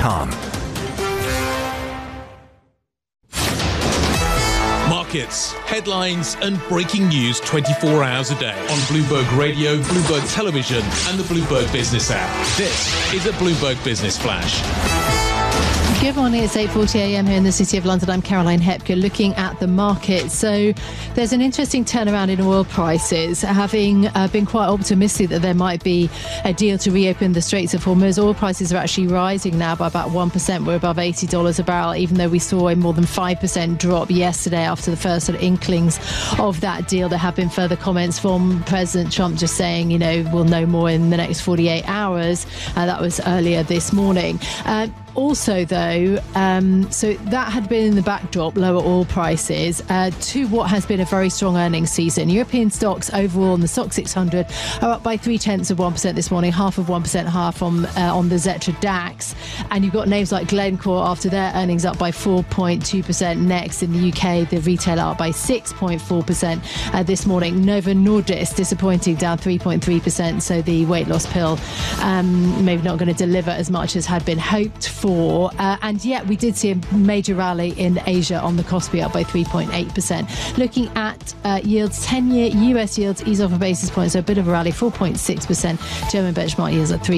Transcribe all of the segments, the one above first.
Khan. Markets, headlines and breaking news 24 hours a day on Bloomberg Radio, Bloomberg Television and the Bloomberg Business app. This is a Bloomberg Business Flash. Good morning, it's 8:40 a.m. here in the City of London. I'm Caroline Hepker looking at the market. So there's an interesting turnaround in oil prices, having been quite optimistic that there might be a deal to reopen the Straits of Hormuz. Oil prices are actually rising now by about 1%. We're above $80 a barrel, even though we saw a more than 5% drop yesterday after the first sort of inklings of that deal. There have been further comments from President Trump just saying, you know, we'll know more in the next 48 hours. That was earlier this morning. Also, though, so that had been in the backdrop, lower oil prices, to what has been a very strong earnings season. European stocks overall in the STOXX 600 are up by 0.3% this morning, 0.5%, half on the Xetra DAX. And you've got names like Glencore after their earnings up by 4.2%. Next in the UK, the retailer up by 6.4% this morning. Novo Nordisk disappointing, down 3.3%. So the weight loss pill maybe not going to deliver as much as had been hoped for. And yet we did see a major rally in Asia on the Kospi, up by 3.8%. Looking at yields, 10-year US yields ease off a basis point, so a bit of a rally, 4.6%. German benchmark yields at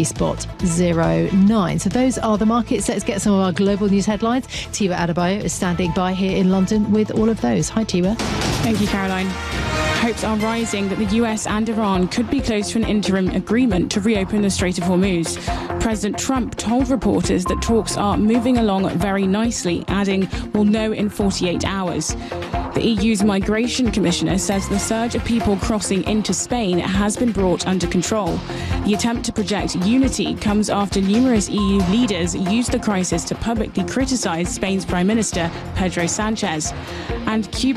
3.09. So those are the markets. Let's get some of our global news headlines. Tiwa Adebayo is standing by here in London with all of those. Hi, Tiwa. Thank you, Caroline. Hopes are rising that the US and Iran could be close to an interim agreement to reopen the Strait of Hormuz. President Trump told reporters that talks are moving along very nicely, adding, "We'll know in 48 hours." The EU's Migration Commissioner says the surge of people crossing into Spain has been brought under control. The attempt to project unity comes after numerous EU leaders used the crisis to publicly criticize Spain's Prime Minister, Pedro Sanchez. And Cuba